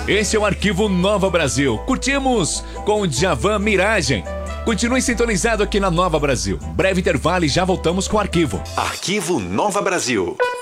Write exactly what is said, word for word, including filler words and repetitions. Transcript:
Esse é o Arquivo Nova Brasil. Curtimos com o Djavan Miragem. Continue sintonizado aqui na Nova Brasil. Breve intervalo e já voltamos com o Arquivo. Arquivo Nova Brasil.